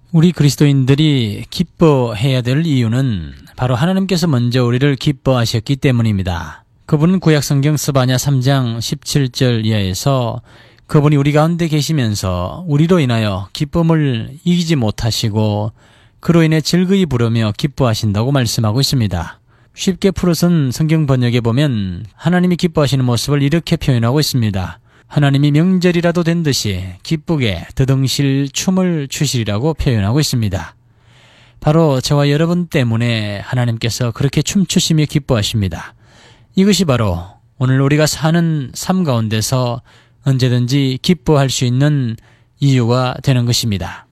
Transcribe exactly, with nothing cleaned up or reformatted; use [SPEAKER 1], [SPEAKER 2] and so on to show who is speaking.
[SPEAKER 1] 우리 그리스도인들이 기뻐해야 될 이유는 바로 하나님께서 먼저 우리를 기뻐하셨기 때문입니다. 그분은 구약성경 스바냐 삼 장 십칠 절 이하에서 그분이 우리 가운데 계시면서 우리로 인하여 기쁨을 이기지 못하시고 그로 인해 즐거이 부르며 기뻐하신다고 말씀하고 있습니다. 쉽게 풀어선 성경 번역에 보면 하나님이 기뻐하시는 모습을 이렇게 표현하고 있습니다. 하나님이 명절이라도 된 듯이 기쁘게 드등실 춤을 추시리라고 표현하고 있습니다. 바로 저와 여러분 때문에 하나님께서 그렇게 춤추시며 기뻐하십니다. 이것이 바로 오늘 우리가 사는 삶 가운데서 언제든지 기뻐할 수 있는 이유가 되는 것입니다.